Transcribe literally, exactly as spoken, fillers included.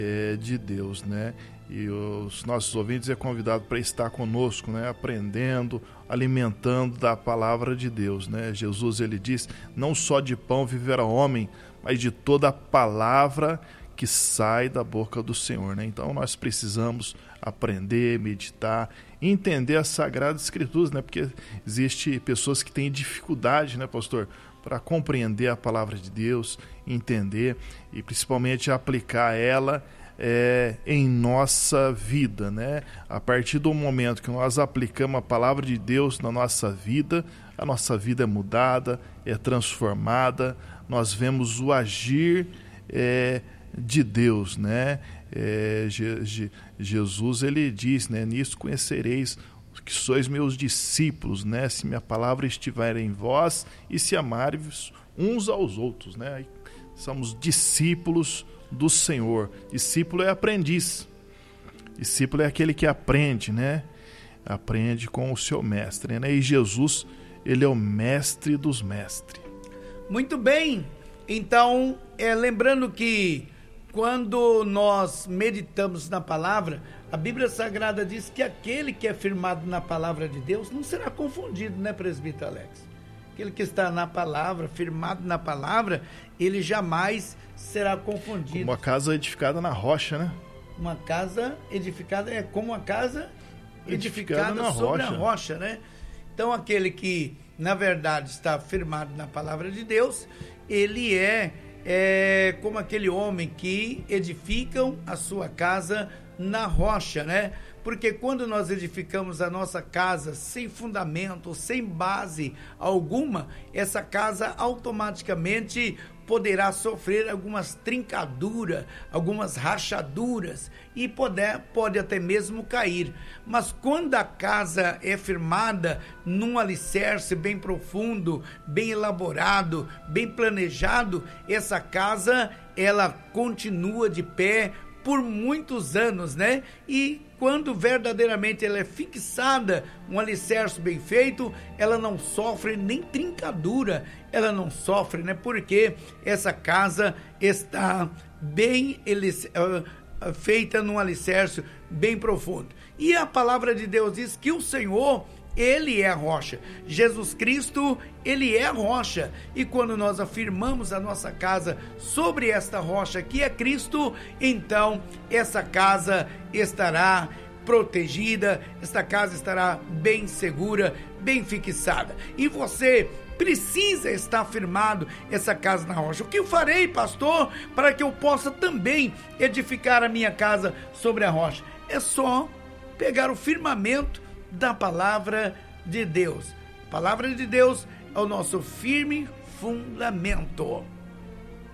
é, de Deus, né? E os nossos ouvintes é convidado para estar conosco, né? Aprendendo, alimentando da palavra de Deus, né? Jesus, ele diz, não só de pão viverá o homem, mas de toda a palavra que sai da boca do Senhor, né? Então nós precisamos aprender, meditar, entender as Sagradas Escrituras, né? Porque existe pessoas que têm dificuldade, né, pastor, para compreender a palavra de Deus, entender e principalmente aplicar ela é, em nossa vida, né? A partir do momento que nós aplicamos a palavra de Deus na nossa vida, a nossa vida é mudada, é transformada, nós vemos o agir é, de Deus, né? É, Je, Je, Jesus, ele diz, né? Nisso conhecereis que sois meus discípulos, né? Se minha palavra estiver em vós e se amarem-vos uns aos outros, né? Somos discípulos do Senhor. Discípulo é aprendiz. Discípulo é aquele que aprende, né? Aprende com o seu mestre, né? E Jesus, ele é o mestre dos mestres. Muito bem. Então, é, lembrando que quando nós meditamos na palavra, a Bíblia Sagrada diz que aquele que é firmado na palavra de Deus não será confundido, né, presbítero Alex? Aquele que está na palavra, firmado na palavra, ele jamais será confundido. Uma casa edificada na rocha, né? Uma casa edificada, é como uma casa edificada, edificada sobre rocha. a rocha, né? Então, aquele que, na verdade, está firmado na palavra de Deus, ele é, é como aquele homem que edificam a sua casa na rocha, né? Porque quando nós edificamos a nossa casa sem fundamento, sem base alguma, essa casa automaticamente poderá sofrer algumas trincaduras, algumas rachaduras e poder, pode até mesmo cair. Mas quando a casa é firmada num alicerce bem profundo, bem elaborado, bem planejado, essa casa ela continua de pé por muitos anos, né? E quando verdadeiramente ela é fixada, um alicerce bem feito, ela não sofre nem trincadura, ela não sofre, né? Porque essa casa está bem uh, feita num alicerce bem profundo. E a palavra de Deus diz que o Senhor, ele é a rocha. Jesus Cristo, ele é a rocha. E quando nós afirmamos a nossa casa sobre esta rocha que é Cristo, então essa casa estará protegida, esta casa estará bem segura, bem fixada. E você precisa estar firmado essa casa na rocha. O que eu farei, pastor, para que eu possa também edificar a minha casa sobre a rocha? É só pegar o firmamento da palavra de Deus. A palavra de Deus é o nosso firme fundamento.